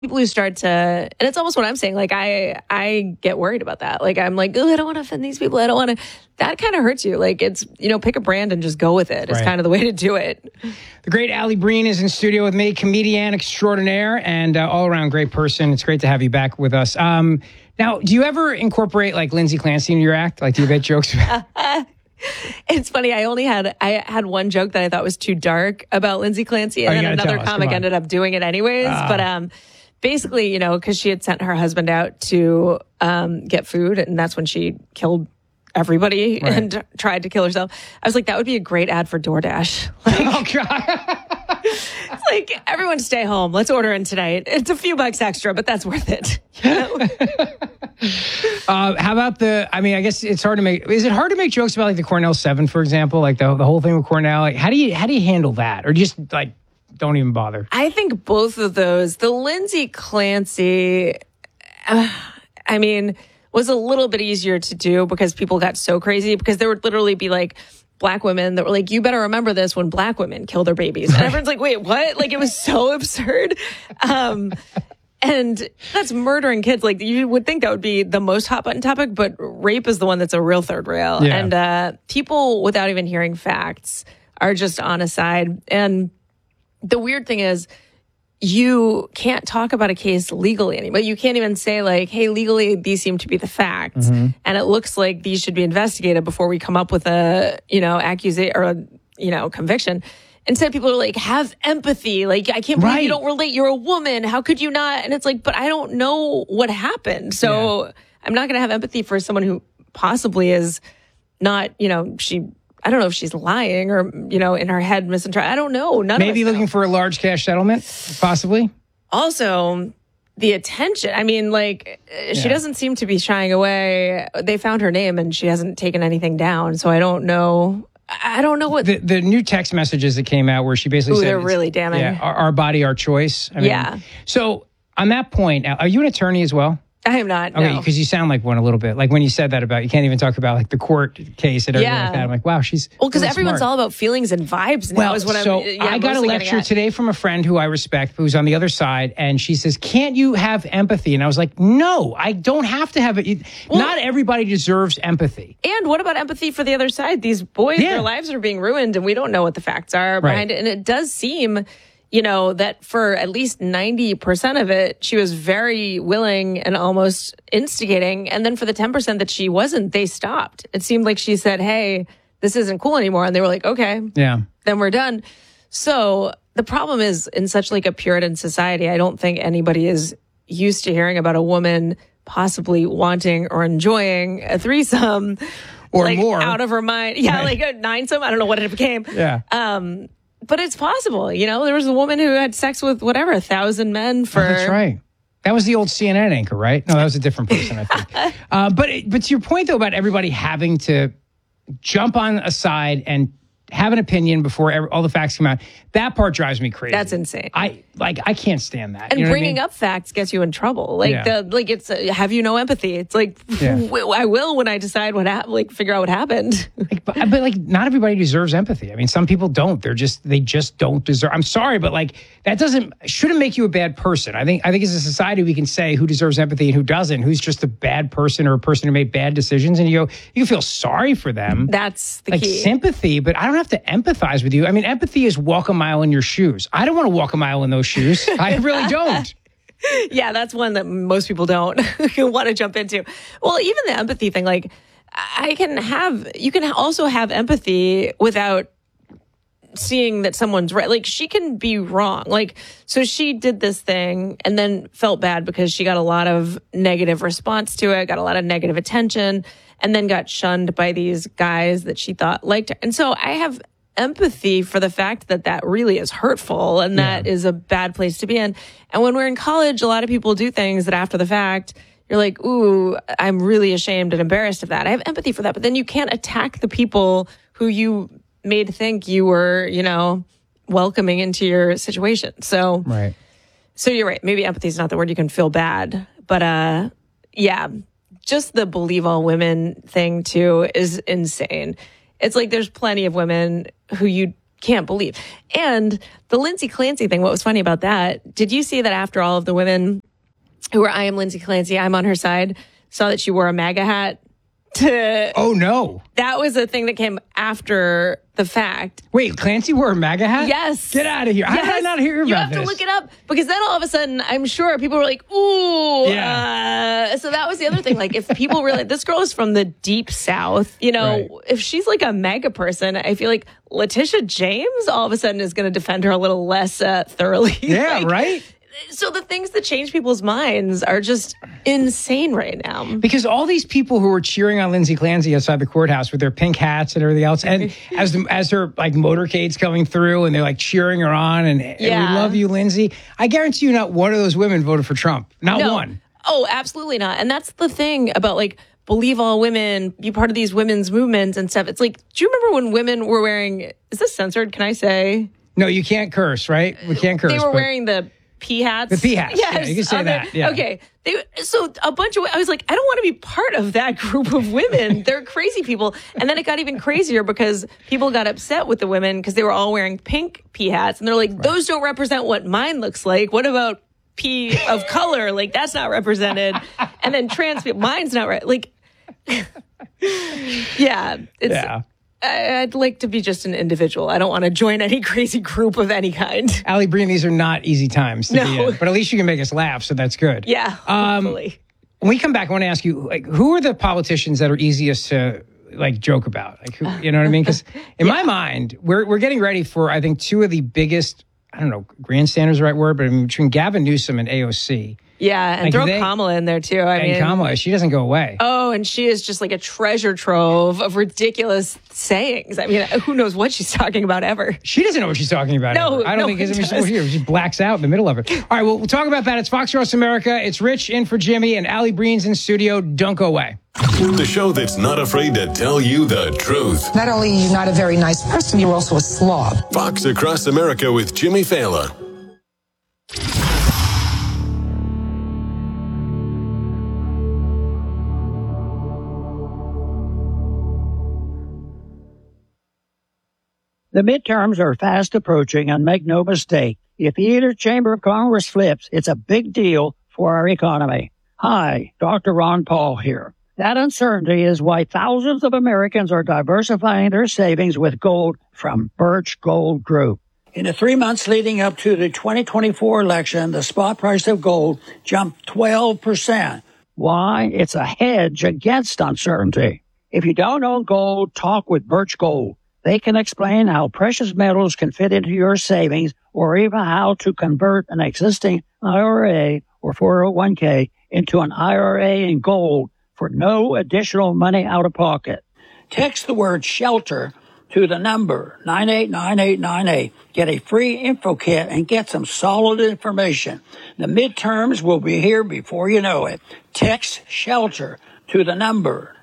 people who start to, and it's almost what I'm saying. Like I get worried about that. Like I'm like, oh, I don't want to offend these people. I don't want to. That kind of hurts you. Like it's, pick a brand and just go with it. It's kind of the way to do it. The great Allie Breen is in studio with me, comedian extraordinaire and all around great person. It's great to have you back with us. Now, do you ever incorporate like Lindsay Clancy into your act? Like, do you make jokes about? It's funny. I had one joke that I thought was too dark about Lindsay Clancy, and then another comic ended up doing it anyways. But basically, because she had sent her husband out to get food, and that's when she killed everybody and tried to kill herself. I was like, that would be a great ad for DoorDash. Oh God. It's like, everyone stay home. Let's order in tonight. It's a few bucks extra, but that's worth it. How about I guess it's hard to make. Is it hard to make jokes about like the Cornell 7, for example? Like the whole thing with Cornell. Like, how do you handle that, or just like don't even bother? I think both of those. The Lindsay Clancy, was a little bit easier to do because people got so crazy, because there would literally be like Black women that were like, you better remember this when Black women kill their babies. And everyone's like, wait, what? Like, it was so absurd. And that's murdering kids. Like, you would think that would be the most hot button topic, but rape is the one that's a real third rail. Yeah. And people, without even hearing facts, are just on a side. And the weird thing is, you can't talk about a case legally anymore. You can't even say like, hey, legally, these seem to be the facts. Mm-hmm. And it looks like these should be investigated before we come up with a, accusation or a, conviction. Instead, people are like, have empathy. Like, I can't believe you don't relate. You're a woman. How could you not? And it's like, but I don't know what happened. So I'm not going to have empathy for someone who possibly is not, I don't know if she's lying or, in her head misinterpreting. I don't know. Maybe looking for a large cash settlement, possibly. Also, the attention. She doesn't seem to be shying away. They found her name and she hasn't taken anything down. So I don't know. I don't know what the new text messages that came out where she basically said they're really damning. Yeah, our body, our choice. So on that point, are you an attorney as well? I am not. Okay, no. because you sound like one a little bit. Like when you said that about, you can't even talk about like the court case and everything like that. I'm like, wow, she's because really everyone's smart. all about feelings and vibes now. Well, is what I got a lecture today from a friend who I respect, who's on the other side, and she says, "Can't you have empathy?" And I was like, "No, I don't have to have it. Not everybody deserves empathy." And what about empathy for the other side? These boys, their lives are being ruined, and we don't know what the facts are behind it. And it does seem, that for at least 90% of it, she was very willing and almost instigating. And then for the 10% that she wasn't, they stopped. It seemed like she said, hey, this isn't cool anymore. And they were like, okay, then we're done. So the problem is, in such like a Puritan society, I don't think anybody is used to hearing about a woman possibly wanting or enjoying a threesome or more out of her mind. Yeah, like a nine-some. I don't know what it became. Yeah. But it's possible, there was a woman who had sex with 1,000 men for. Oh, that's right. That was the old CNN anchor, right? No, that was a different person, I think. But to your point, though, about everybody having to jump on a side and have an opinion before all the facts come out, that part drives me crazy. That's insane. I can't stand that. And bringing up facts gets you in trouble. It's have you no empathy? It's like, I will when I decide what happened, figure out what happened. but not everybody deserves empathy. I mean, some people don't. They just don't deserve. I'm sorry, but that shouldn't make you a bad person. I think as a society we can say who deserves empathy and who doesn't, who's just a bad person or a person who made bad decisions, and you can feel sorry for them. That's the key. Sympathy, but I don't have to empathize with you. I mean, empathy is walk a mile in your shoes. I don't want to walk a mile in those shoes. I really don't. Yeah, that's one that most people don't want to jump into. Well, even the empathy thing, you can also have empathy without seeing that someone's right. She can be wrong. So she did this thing and then felt bad because she got a lot of negative response to it, got a lot of negative attention, and then got shunned by these guys that she thought liked her. And so I have empathy for the fact that really is hurtful and that is a bad place to be in. And when we're in college, a lot of people do things that after the fact, you're like, ooh, I'm really ashamed and embarrassed of that. I have empathy for that. But then you can't attack the people who you made think you were, welcoming into your situation. So, So you're right. Maybe empathy is not the word. You can feel bad. But just the believe all women thing too is insane. It's like there's plenty of women who you can't believe. And the Lindsay Clancy thing, what was funny about that, did you see that after all of the women who were, I am Lindsay Clancy, I'm on her side, saw that she wore a MAGA hat? Oh, no. That was a thing that came after the fact. Wait, Clancy wore a MAGA hat? Yes. Get out of here. How did I not hear about this? You have to look it up because then all of a sudden, I'm sure people were like, ooh. Yeah. So that was the other thing. Like, if people really, this girl is from the deep South, you know, Right. if she's like a MAGA person, I feel like Letitia James all of a sudden is going to defend her a little less thoroughly. Yeah, Like, right? So the things that change people's minds are just insane right now. Because all these people who were cheering on Lindsay Clancy outside the courthouse with their pink hats and everything else, and as her like motorcade's coming through and they're like cheering her on and we love you, Lindsay. I guarantee you not one of those women voted for Trump. Not one. Oh, absolutely not. And that's the thing about like believe all women, be part of these women's movements and stuff. It's like, do you remember when women were wearing, is this censored? Can I say? No, you can't curse, right? We can't curse. They were wearing the pea hats. The pea hats. Yes, Yeah, you can say that. Yeah. Okay. So a bunch of, I was like, I don't want to be part of that group of women. They're crazy people. And then it got even crazier because people got upset with the women because they were all wearing pink pea hats. And they're like, those don't represent what mine looks like. What about pea of color? Like, that's not represented. And then trans people, mine's not right. Like, yeah. I'd like to be just an individual. I don't want to join any crazy group of any kind. Allie Breen, these are not easy times to be in, but at least you can make us laugh, so that's good. Yeah, hopefully. When we come back, I want to ask you, like, who are the politicians that are easiest to like joke about? Like, who, you know what I mean? Because in my mind, we're getting ready for, I think, two of the biggest, I don't know, grandstanders is the right word, but I mean, between Gavin Newsom and AOC. Yeah, and like throw Kamala in there too. I mean, Kamala, she doesn't go away. Oh, and she is just like a treasure trove of ridiculous sayings. I mean, who knows what she's talking about ever? She doesn't know what she's talking about. No, I don't think she blacks out in the middle of it. All right, well, we'll talk about that. It's Fox Across America. It's Rich in for Jimmy, and Allie Breen's in studio. Don't go away. The show that's not afraid to tell you the truth. Not only are you not a very nice person, you're also a slob. Fox Across America with Jimmy Fallon. The midterms are fast approaching, and make no mistake, if either chamber of Congress flips, it's a big deal for our economy. Hi, Dr. Ron Paul here. That uncertainty is why thousands of Americans are diversifying their savings with gold from Birch Gold Group. In the 3 months leading up to the 2024 election, the spot price of gold jumped 12%. Why? It's a hedge against uncertainty. If you don't own gold, talk with Birch Gold. They can explain how precious metals can fit into your savings or even how to convert an existing IRA or 401k into an IRA in gold for no additional money out of pocket. Text the word SHELTER to the number 989898. Get a free info kit and get some solid information. The midterms will be here before you know it. Text SHELTER to the number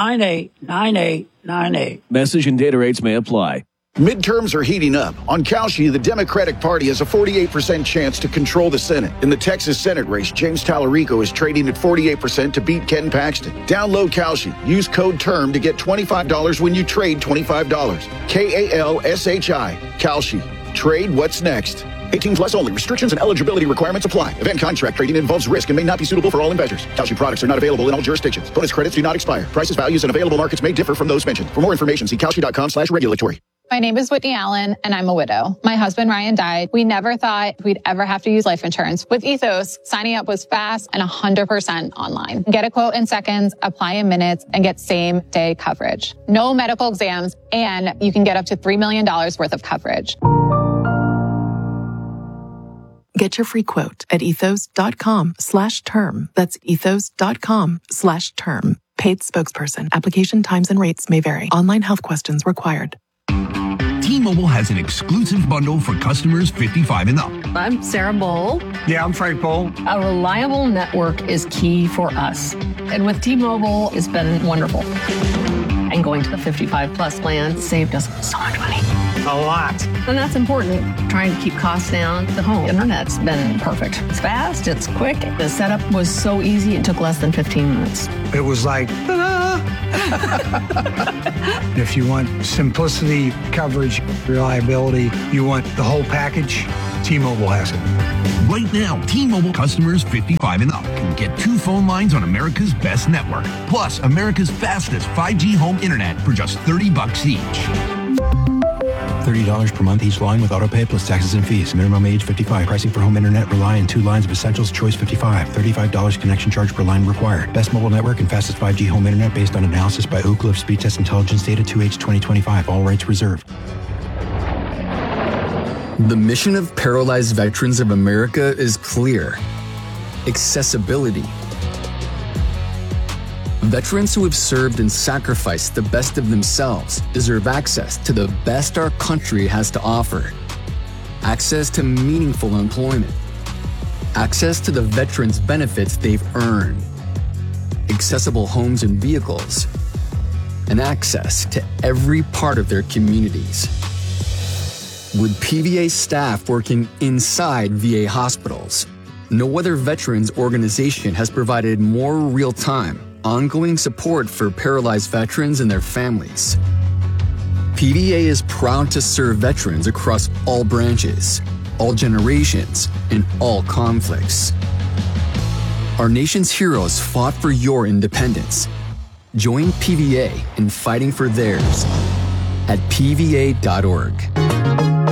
989898. Message and data rates may apply. Midterms are heating up. On Kalshi, the Democratic Party has a 48% chance to control the Senate. In the Texas Senate race, James Tallarico is trading at 48% to beat Ken Paxton. Download Kalshi. Use code TERM to get $25 when you trade $25. KALSHI. Kalshi. Trade what's next. 18 plus only. Restrictions and eligibility requirements apply. Event contract trading involves risk and may not be suitable for all investors. Kalshi products are not available in all jurisdictions. Bonus credits do not expire. Prices, values, and available markets may differ from those mentioned. For more information, see kalshi.com/regulatory. My name is Whitney Allen, and I'm a widow. My husband, Ryan, died. We never thought we'd ever have to use life insurance. With Ethos, signing up was fast and 100% online. Get a quote in seconds, apply in minutes, and get same-day coverage. No medical exams, and you can get up to $3 million worth of coverage. Get your free quote at ethos.com/term. That's ethos.com/term. Paid spokesperson. Application times and rates may vary. Online health questions required. T-Mobile has an exclusive bundle for customers 55 and up. I'm Sarah Bowl. Yeah, I'm Frank Bowl. A reliable network is key for us. And with T-Mobile, it's been wonderful. And going to the 55 plus plan saved us so much money. A lot. And that's important. Trying to keep costs down. The home internet's been perfect. It's fast, it's quick. The setup was so easy, it took less than 15 minutes. It was like, ta-da! If you want simplicity, coverage, reliability, you want the whole package, T-Mobile has it. Right now, T-Mobile customers 55 and up can get 2 phone lines on America's best network, plus America's fastest 5G home internet for just $30 each. $30 per month each line with autopay plus taxes and fees. Minimum age 55. Pricing for home internet rely on 2 lines of Essentials Choice 55. $35 connection charge per line required. Best mobile network and fastest 5G home internet based on analysis by Ookla of Speed Test Intelligence data 2H 2025. All rights reserved. The mission of Paralyzed Veterans of America is clear. Accessibility. Veterans who have served and sacrificed the best of themselves deserve access to the best our country has to offer. Access to meaningful employment. Access to the veterans' benefits they've earned. Accessible homes and vehicles. And access to every part of their communities. With PVA staff working inside VA hospitals, no other veterans organization has provided more real-time, ongoing support for paralyzed veterans and their families. PVA is proud to serve veterans across all branches, all generations, and all conflicts. Our nation's heroes fought for your independence. Join PVA in fighting for theirs at PVA.org.